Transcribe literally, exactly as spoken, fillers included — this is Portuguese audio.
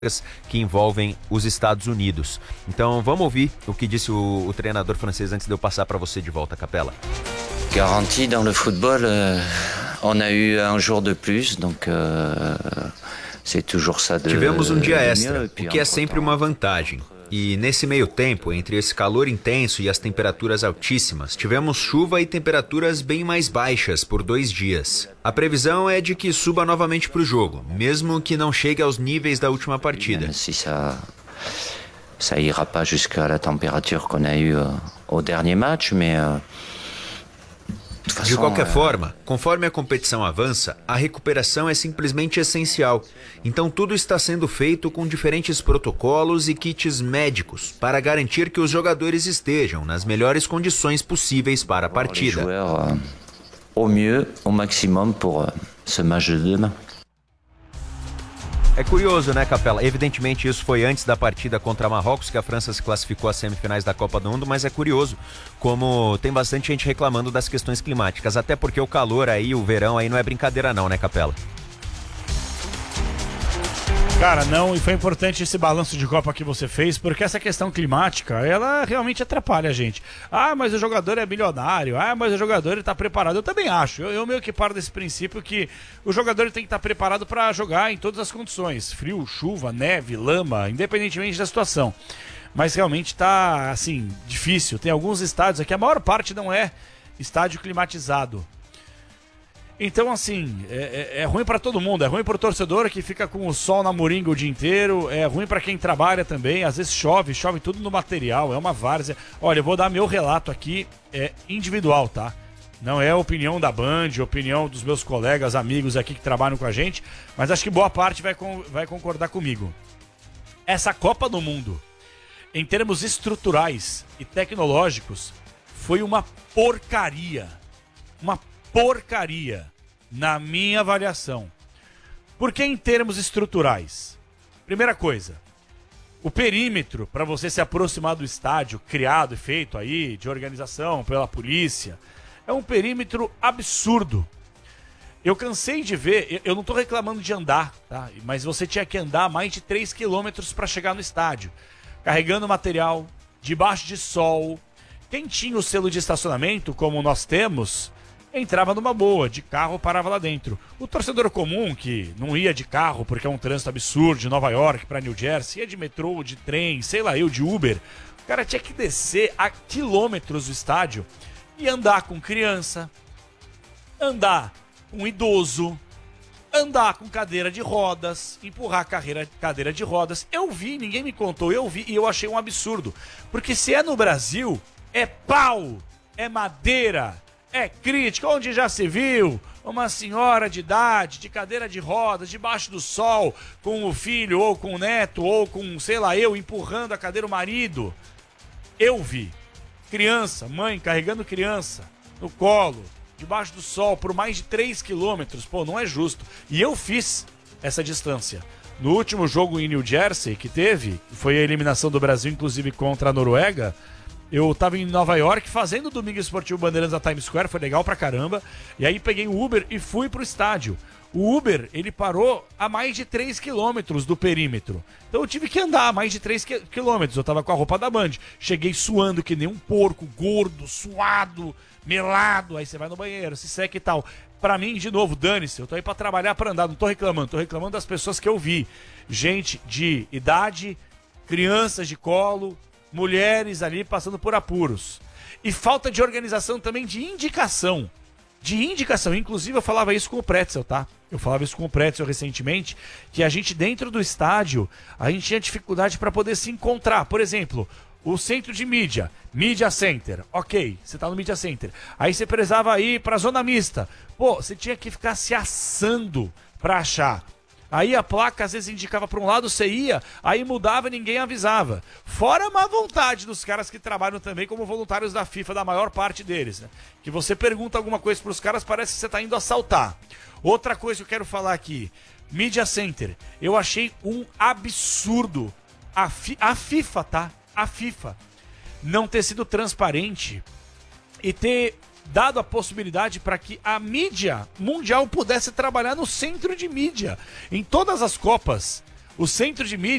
que envolvem os Estados Unidos. Então vamos ouvir o que disse o, o treinador francês antes de eu passar para você de volta, Capela. Garantie dans le football, euh, on a eu un jour de plus, donc euh, c'est toujours ça de. Tivemos um dia extra, o que é sempre uma vantagem. E nesse meio tempo, entre esse calor intenso e as temperaturas altíssimas, tivemos chuva e temperaturas bem mais baixas por dois dias. A previsão é de que suba novamente para o jogo, mesmo que não chegue aos níveis da última partida. Se ça, ça ira pas jusqu'à la température qu'on a eu au dernier match, mais euh, De qualquer forma, conforme a competição avança, a recuperação é simplesmente essencial. Então tudo está sendo feito com diferentes protocolos e kits médicos para garantir que os jogadores estejam nas melhores condições possíveis para a partida. Au mieux, au maximum pour ce match de demain. É curioso, né, Capela? Evidentemente isso foi antes da partida contra Marrocos, que a França se classificou às semifinais da Copa do Mundo, mas é curioso como tem bastante gente reclamando das questões climáticas, até porque o calor aí, o verão aí não é brincadeira não, né, Capela? Cara, não, e foi importante esse balanço de Copa que você fez, porque essa questão climática, ela realmente atrapalha a gente. Ah, mas o jogador é milionário, ah, mas o jogador está preparado. Eu também acho, eu, eu meio que paro desse princípio que o jogador tem que estar preparado para jogar em todas as condições, frio, chuva, neve, lama, independentemente da situação. Mas realmente está, assim, difícil. Tem alguns estádios aqui, a maior parte não é estádio climatizado. Então, assim, é, é, é ruim para todo mundo, é ruim para o torcedor que fica com o sol na moringa o dia inteiro, é ruim para quem trabalha também, às vezes chove, chove tudo no material, é uma várzea. Olha, eu vou dar meu relato aqui, é individual, tá? Não é opinião da Band, opinião dos meus colegas, amigos aqui que trabalham com a gente, mas acho que boa parte vai, com, vai concordar comigo. Essa Copa do Mundo, em termos estruturais e tecnológicos, foi uma porcaria, uma porcaria, na minha avaliação. Porque em termos estruturais, primeira coisa, o perímetro para você se aproximar do estádio, criado e feito aí, de organização pela polícia, é um perímetro absurdo. Eu cansei de ver, eu não estou reclamando de andar, tá? Mas você tinha que andar mais de três quilômetros para chegar no estádio, carregando material, debaixo de sol. Quem tinha o selo de estacionamento, como nós temos, entrava numa boa, de carro parava lá dentro. O torcedor comum, que não ia de carro porque é um trânsito absurdo de Nova York para New Jersey, ia de metrô, de trem, sei lá eu, de Uber, o cara tinha que descer a quilômetros do estádio e andar com criança, andar com idoso, andar com cadeira de rodas, empurrar carreira, cadeira de rodas. Eu vi, ninguém me contou, eu vi e eu achei um absurdo. Porque se é no Brasil, é pau, é madeira, é crítica, onde já se viu uma senhora de idade, de cadeira de rodas, debaixo do sol, com o filho, ou com o neto, ou com, sei lá, eu, empurrando a cadeira o marido. Eu vi. Criança, mãe carregando criança no colo, debaixo do sol, por mais de três quilômetros. Pô, não é justo. E eu fiz essa distância. No último jogo em New Jersey que teve, foi a eliminação do Brasil, inclusive contra a Noruega, eu tava em Nova York fazendo o Domingo Esportivo Bandeirantes da Times Square, foi legal pra caramba. E aí peguei o Uber e fui pro estádio. O Uber, ele parou a mais de três quilômetros do perímetro. Então eu tive que andar a mais de três quilômetros. Eu tava com a roupa da Band. Cheguei suando que nem um porco, gordo, suado, melado. Aí você vai no banheiro, se seca e tal. Pra mim, de novo, dane-se. Eu tô aí pra trabalhar, pra andar. Não tô reclamando. Tô reclamando das pessoas que eu vi. Gente de idade, crianças de colo, mulheres ali passando por apuros. E falta de organização também, de indicação. De indicação. Inclusive eu falava isso com o Pretzel, tá? Eu falava isso com o Pretzel recentemente, que a gente dentro do estádio, a gente tinha dificuldade para poder se encontrar. Por exemplo, o centro de mídia, Media Center. Ok, você tá no Media Center. Aí você precisava ir pra zona mista. Pô, você tinha que ficar se assando pra achar. Aí a placa às vezes indicava para um lado, você ia, aí mudava e ninguém avisava. Fora a má vontade dos caras que trabalham também como voluntários da FIFA, da maior parte deles, né? Que você pergunta alguma coisa para os caras, parece que você está indo assaltar. Outra coisa que eu quero falar aqui, Media Center. Eu achei um absurdo a, fi, a FIFA, tá? A FIFA não ter sido transparente e ter dado a possibilidade para que a mídia mundial pudesse trabalhar no centro de mídia. Em todas as Copas, o centro de mídia